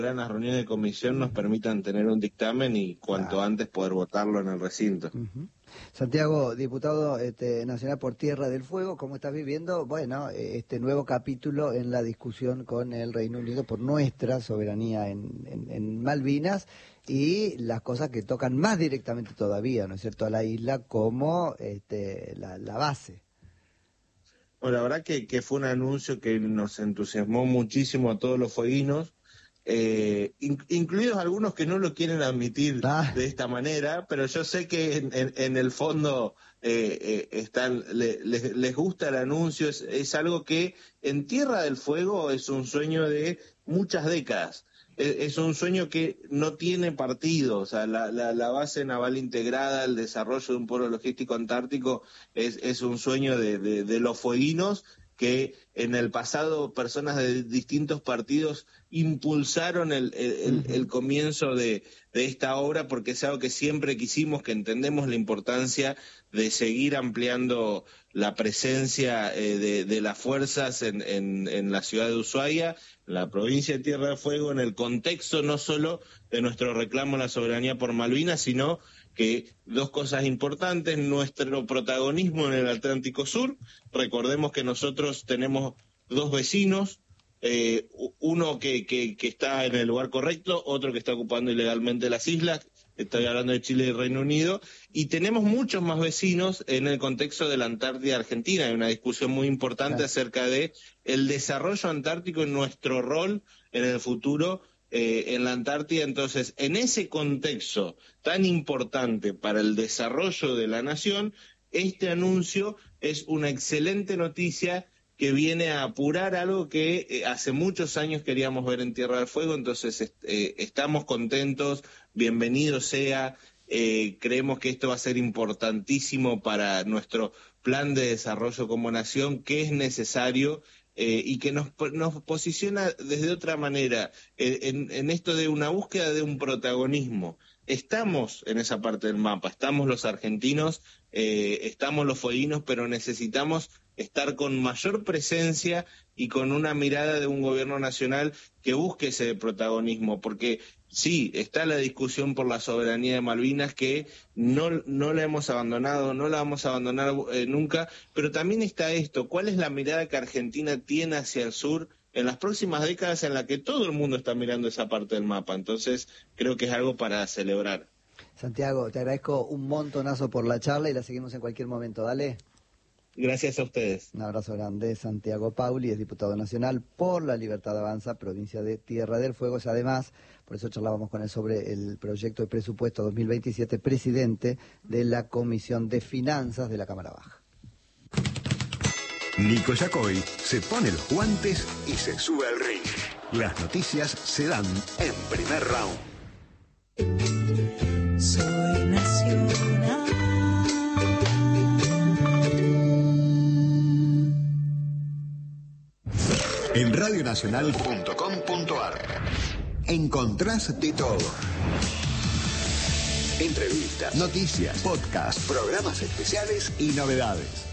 las reuniones de comisión nos permitan tener un dictamen y cuanto antes poder votarlo en el recinto. Santiago, diputado nacional por Tierra del Fuego, ¿cómo estás viviendo? Bueno, este nuevo capítulo en la discusión con el Reino Unido por nuestra soberanía en Malvinas y las cosas que tocan más directamente todavía, ¿no es cierto?, a la isla como la base. Bueno, la verdad que fue un anuncio que nos entusiasmó muchísimo a todos los fueguinos, incluidos algunos que no lo quieren admitir de esta manera, pero yo sé que en el fondo les gusta el anuncio, es algo que en Tierra del Fuego es un sueño de muchas décadas. Es un sueño que no tiene partido, o sea, la base naval integrada, el desarrollo de un polo logístico antártico es un sueño de los fueguinos, que en el pasado personas de distintos partidos impulsaron el comienzo de esta obra, porque es algo que siempre quisimos, que entendemos la importancia de seguir ampliando la presencia de las fuerzas en la ciudad de Ushuaia, la provincia de Tierra del Fuego, en el contexto no solo de nuestro reclamo a la soberanía por Malvinas, sino que dos cosas importantes: nuestro protagonismo en el Atlántico Sur. Recordemos que nosotros tenemos dos vecinos, uno que está en el lugar correcto, otro que está ocupando ilegalmente las islas. Estoy hablando de Chile y Reino Unido, y tenemos muchos más vecinos en el contexto de la Antártida Argentina. Hay una discusión muy importante acerca de el desarrollo antártico y nuestro rol en el futuro en la Antártida. Entonces, en ese contexto tan importante para el desarrollo de la nación, este anuncio es una excelente noticia que viene a apurar algo que hace muchos años queríamos ver en Tierra del Fuego. Entonces estamos contentos, bienvenido sea, creemos que esto va a ser importantísimo para nuestro plan de desarrollo como nación, que es necesario y que nos posiciona desde otra manera en esto de una búsqueda de un protagonismo. Estamos en esa parte del mapa, estamos los argentinos, estamos los fueguinos, pero necesitamos estar con mayor presencia y con una mirada de un gobierno nacional que busque ese protagonismo, porque sí, está la discusión por la soberanía de Malvinas, que no la hemos abandonado, no la vamos a abandonar nunca, pero también está esto: ¿cuál es la mirada que Argentina tiene hacia el sur en las próximas décadas, en la que todo el mundo está mirando esa parte del mapa? Entonces creo que es algo para celebrar. Santiago, te agradezco un montonazo por la charla y la seguimos en cualquier momento, dale. Gracias a ustedes. Un abrazo grande. Santiago Pauli es diputado nacional por La Libertad Avanza, provincia de Tierra del Fuego. Es además, por eso charlábamos con él sobre el proyecto de presupuesto 2027, presidente de la Comisión de Finanzas de la Cámara Baja. Nico Yacoy se pone los guantes y se sube al ring. Las noticias se dan en primer round. Soy nacional. En radionacional.com.ar encontrás de todo. Entrevistas, noticias, podcasts, programas especiales y novedades.